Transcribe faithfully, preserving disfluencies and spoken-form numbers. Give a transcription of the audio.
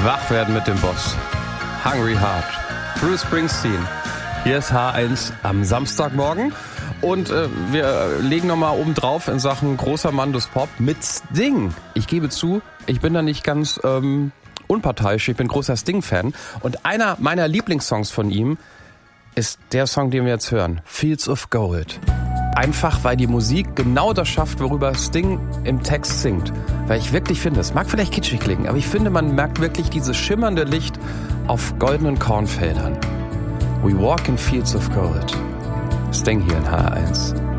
Wach werden mit dem Boss. Hungry Heart. Bruce Springsteen. Hier ist H eins am Samstagmorgen. Und äh, wir legen nochmal oben drauf in Sachen großer Mann des Pop mit Sting. Ich gebe zu, ich bin da nicht ganz ähm, unparteiisch. Ich bin großer Sting-Fan. Und einer meiner Lieblingssongs von ihm ist der Song, den wir jetzt hören. Fields of Gold. Einfach, weil die Musik genau das schafft, worüber Sting im Text singt. Weil ich wirklich finde, es mag vielleicht kitschig klingen, aber ich finde, man merkt wirklich dieses schimmernde Licht auf goldenen Kornfeldern. We walk in fields of gold. Sting hier in H eins.